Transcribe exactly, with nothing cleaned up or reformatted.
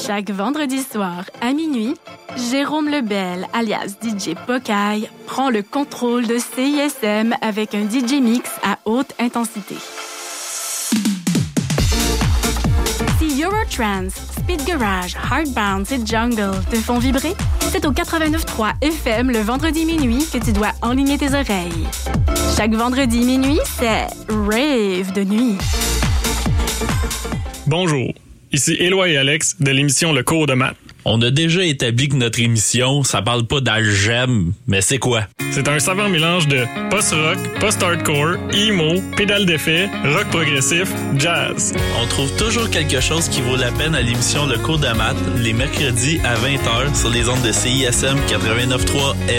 Chaque vendredi soir à minuit, Jérôme Lebel, alias D J Pocaille, prend le contrôle de C I S M avec un D J mix à haute intensité. Si Eurotrance, Speed Garage, Hard Bounce et Jungle te font vibrer, c'est au quatre-vingt-neuf point trois F M le vendredi minuit que tu dois enligner tes oreilles. Chaque vendredi minuit, c'est Rave de nuit. Bonjour, ici Éloi et Alex de l'émission Le Cours de maths. On a déjà établi que notre émission, ça parle pas d'algèbre, mais c'est quoi? C'est un savant mélange de post-rock, post-hardcore, emo, pédale d'effet, rock progressif, jazz. On trouve toujours quelque chose qui vaut la peine à l'émission Le Cours de maths, les mercredis à vingt heures sur les ondes de C I S M quatre-vingt-neuf point trois